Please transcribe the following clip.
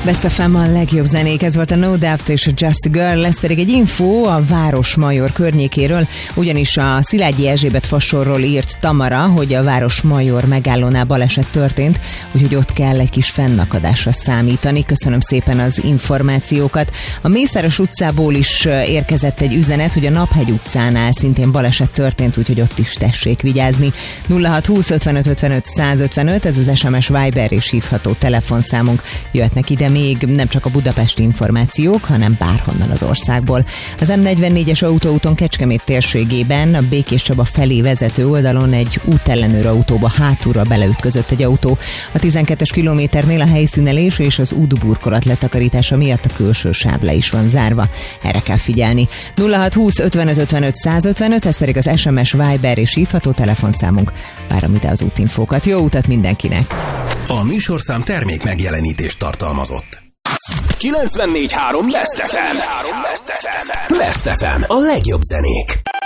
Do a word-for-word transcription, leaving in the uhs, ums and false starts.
Best ef em a legjobb zenék, ez volt a No Doubt és a Just a Girl, lesz pedig egy info a Városmajor környékéről, ugyanis a Szilágyi Erzsébet fasorról írt Tamara, hogy a Városmajor megállónál baleset történt, úgyhogy ott kell egy kis fennakadásra számítani. Köszönöm szépen az információkat. A Mészáros utcából is érkezett egy üzenet, hogy a Naphegy utcánál szintén baleset történt, úgyhogy ott is tessék vigyázni. nulla hat húsz ötvenöt ötvenöt százötvenöt, ez az es em es, Viber és hívható telefonszámunk. Jöhetnek ide még nem csak a budapesti információk, hanem bárhonnan az országból. Az em negyvennégyes autóúton Kecskemét térségében a Békés Csaba felé vezető oldalon egy útellenőr autóba hátulra beleütközött egy autó. A tizenkettes kilométernél a helyszínelés és az útburkolat letakarítása miatt a külső sáv le is van zárva. Erre kell figyelni. nulla hat húsz ötvenöt ötvenöt százötvenöt, ez pedig az es em es, Viber és hívható telefonszámunk. Várom ide az útinfókat. Jó utat mindenkinek! A műsorszám termék megjelenítést tartalmazott. kilencvennégy három Best ef em. Best ef em. A legjobb zenék.